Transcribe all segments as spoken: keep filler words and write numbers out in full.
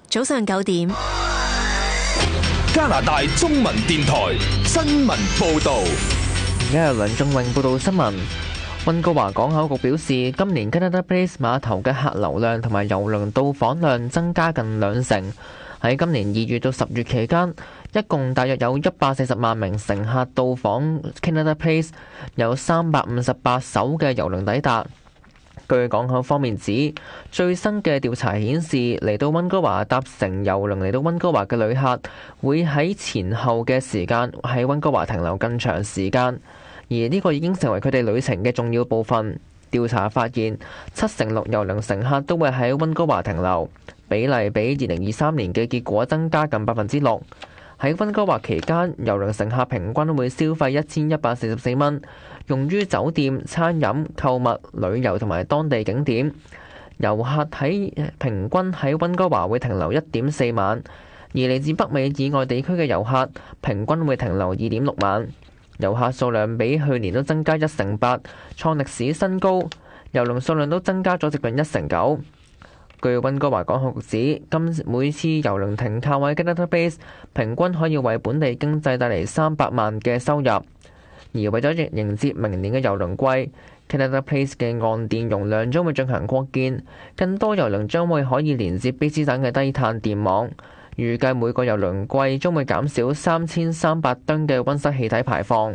早上九點， 加拿大中文電台新聞報導。 而家由梁仲榮報道新聞。溫哥華港口局表示，今年 Canada Place 碼頭嘅客流量同埋郵輪到訪量增加近兩成。喺今年二月到十月期間，一共大約有一百四十萬名乘客到訪 Canada Place，有三百五十八艘嘅郵輪抵達。據港口方面指，最新嘅調查顯示，嚟到溫哥華搭乘郵輪嚟到溫哥華嘅旅客，會喺前後嘅時間喺溫哥華停留更長時間，而呢個已經成為佢哋旅程嘅重要部分。調查發現，七成六郵輪乘客都會喺溫哥華停留，比例比二零二三年嘅結果增加近百分之六。喺溫哥華期間，郵輪乘客平均會消費一千一百四十四蚊，用於酒店、餐飲、購物、旅遊同埋當地景點。遊客喺平均喺溫哥華會停留一點四晚，而嚟自北美以外地區嘅遊客平均會停留二點六晚。遊客數量比去年都增加一成八，創歷史新高。郵輪數量都增加咗接近一成九。據溫哥華港口局指，今每次郵輪停靠喺 Canada Place， 平均可以為本地經濟帶嚟三百萬嘅收入。而為咗迎接明年嘅郵輪季， Canada Place 嘅岸電容量將會進行擴建，更多郵輪將會可以連接卑斯省嘅低碳電網。預計每個郵輪季將會減少三千三百噸嘅溫室氣體排放。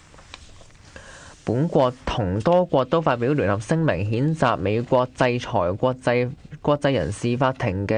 本國同多國都發表聯合聲明，譴責美國制裁國際國際人事法庭嘅